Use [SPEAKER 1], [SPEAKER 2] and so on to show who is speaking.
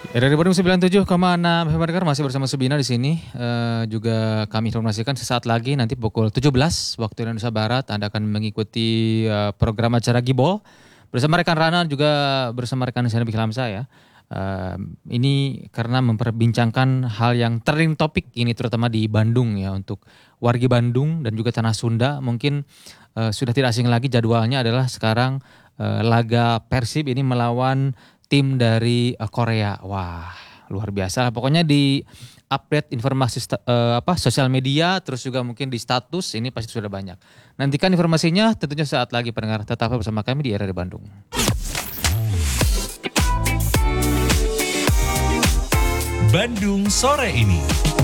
[SPEAKER 1] RRI Bandung 97,6 FM Dengar masih bersama Subina di sini. Juga kami informasikan sesaat lagi nanti pukul 17 waktu Indonesia Barat Anda akan mengikuti program acara Gibol bersama rekan Rana juga bersama rekan Nisiana Biklamsa ya. Ini karena memperbincangkan hal yang trending topik ini terutama di Bandung ya untuk wargi Bandung dan juga tanah Sunda mungkin sudah tidak asing lagi jadwalnya adalah sekarang laga Persib ini melawan tim dari Korea. Wah, luar biasa. Pokoknya di update informasi sosial media terus juga mungkin di status ini pasti sudah banyak. Nantikan informasinya tentunya saat lagi pendengar. Tetap bersama kami di RRI Bandung.
[SPEAKER 2] Bandung sore ini.